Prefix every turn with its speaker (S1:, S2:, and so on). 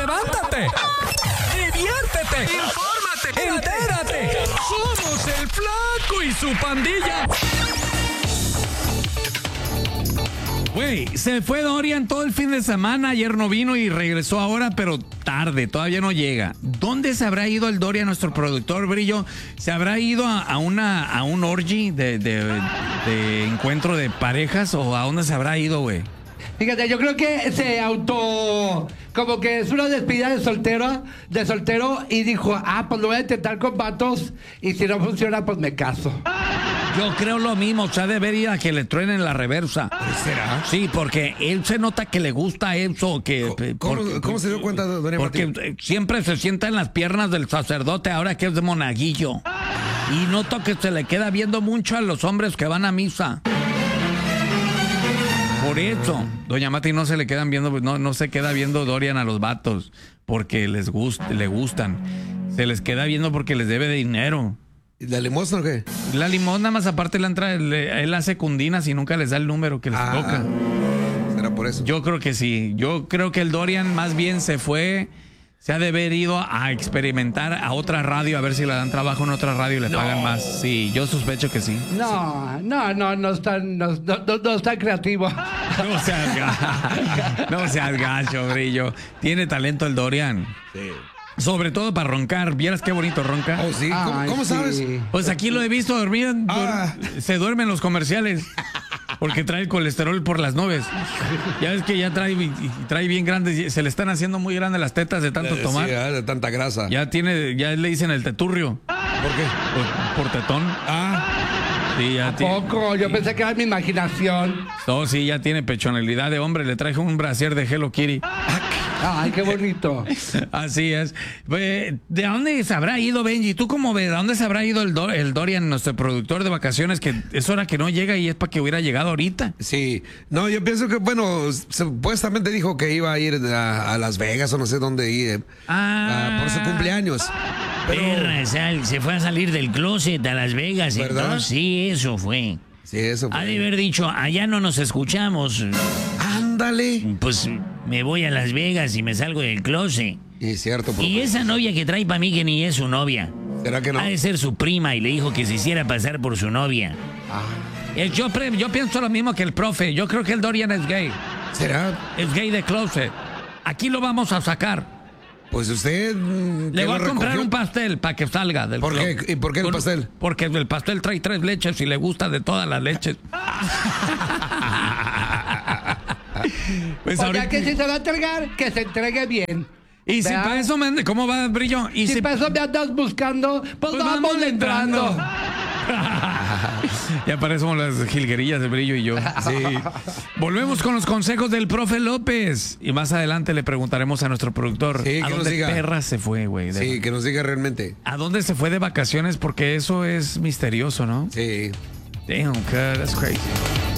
S1: levántate, diviértete, infórmate, entérate. Somos el Flaco y su pandilla. Güey, se fue Dorian todo el fin de semana, ayer no vino y regresó ahora, pero tarde, todavía no llega. ¿Dónde se habrá ido el Dorian, nuestro productor, Brillo? ¿Se habrá ido a un orgy de encuentro de parejas o a dónde se habrá ido, güey?
S2: Fíjate, yo creo que como que es una despedida de soltero y dijo, pues lo voy a intentar con vatos y si no funciona, pues me caso.
S1: Yo creo lo mismo, o sea, debería que le truenen la reversa.
S3: ¿Será?
S1: Sí, porque él se nota que le gusta eso.
S3: ¿Cómo se dio cuenta, doña Martín?
S1: Porque siempre se sienta en las piernas del sacerdote, ahora que es de monaguillo. Y noto que se le queda viendo mucho a los hombres que van a misa. Por eso, doña Mati no se le quedan viendo, no se queda viendo Dorian a los vatos porque le gustan. Se les queda viendo porque les debe de dinero.
S3: ¿Y la limosna o qué?
S1: La limosna más aparte él hace cundinas y nunca les da el número que les toca.
S3: ¿Será por eso?
S1: Yo creo que sí. Yo creo que el Dorian más bien se ha de haber ido a experimentar a otra radio, a ver si le dan trabajo en otra radio y le pagan más. Sí, yo sospecho que sí.
S2: No es tan creativo.
S1: No seas gacho, Brillo. Tiene talento el Dorian.
S3: Sí.
S1: Sobre todo para roncar. ¿Vieras qué bonito ronca?
S3: Oh, sí. ¿Cómo
S2: sí.
S3: sabes?
S1: Pues aquí lo he visto dormir. Se duerme en los comerciales. Porque trae el colesterol por las nubes. Ya ves que ya trae bien grandes. Se le están haciendo muy grandes las tetas de tanto tomar.
S3: Sí, de tanta grasa.
S1: Ya le dicen el teturrio.
S3: ¿Por qué?
S1: Por tetón. Sí, ya
S2: Poco, yo pensé que era mi imaginación.
S1: No, sí, ya tiene pechonalidad de hombre. Le traje un brasier de Hello Kitty.
S2: Ay, qué bonito.
S1: Así es. ¿De dónde se habrá ido, Benji? ¿Tú cómo ves? ¿De dónde se habrá ido el Dorian, nuestro productor de vacaciones? Que es hora que no llega y es para que hubiera llegado ahorita.
S3: Sí. No, yo pienso que, bueno, supuestamente dijo que iba a ir a Las Vegas o no sé dónde ir. Por su cumpleaños.
S4: Pero se fue a salir del closet a Las Vegas,
S3: ¿verdad?
S4: Entonces, sí, eso fue.
S3: Sí, eso fue.
S4: Ha de haber dicho, allá no nos escuchamos.
S3: Ándale.
S4: Pues me voy a Las Vegas y me salgo del closet.
S3: Y es cierto.
S4: Y esa novia que trae para mí que ni es su novia.
S3: ¿Será que no?
S4: Ha de ser su prima y le dijo que se hiciera pasar por su novia.
S1: Yo pienso lo mismo que el profe. Yo creo que el Dorian es gay.
S3: ¿Será?
S1: Es gay de closet. Aquí lo vamos a sacar.
S3: Pues usted...
S1: Le voy a comprar un pastel para que salga del
S3: ¿Por qué? ¿Y por qué el pastel?
S1: Porque el pastel trae 3 leches y le gusta de todas las leches.
S2: Pues ahora que si se va a entregar, que se entregue bien.
S1: Y si para eso ¿cómo va, Brillo?
S2: Y si para eso me andas buscando, pues vamos entrando.
S1: Ya parecemos las jilguerillas de Brillo y yo. Sí. Volvemos con los consejos del profe López. Y más adelante le preguntaremos a nuestro productor
S3: sí,
S1: a dónde perra se fue, güey.
S3: Sí, que nos diga realmente.
S1: ¿A dónde se fue de vacaciones? Porque eso es misterioso, ¿no?
S3: Sí.
S1: Damn, that's crazy.